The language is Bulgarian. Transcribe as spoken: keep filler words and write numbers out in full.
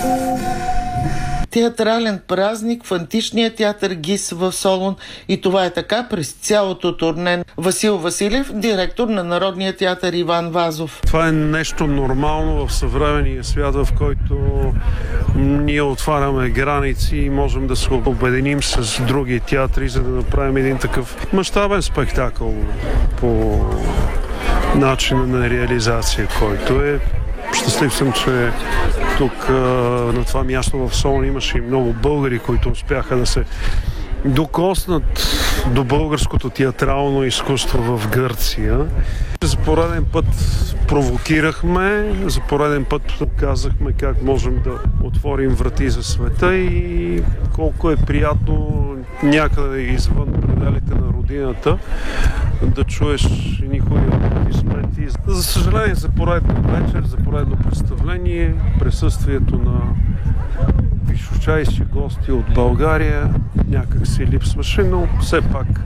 Театрален празник в античния театър ГИС в Солун, и това е така през цялото турне. Васил Василев, директор на Народния театър Иван Вазов. Това е нещо нормално в съвременния свят, в който ние отваряме граници и можем да се обединим с други театри, за да направим един такъв мащабен спектакъл по начина на реализация, който е. Щастлив съм, че тук на това място в Солун имаше и много българи, които успяха да се докоснат до българското театрално изкуство в Гърция. За пореден път провокирахме, за пореден път казахме как можем да отворим врати за света и колко е приятно някъде извън пределите на родината да чуеш едни хубави аплодисменти. За съжаление, за поредна вечер, за поредно представление, присъствието на височайши гости от България някак си липсваше, но все пак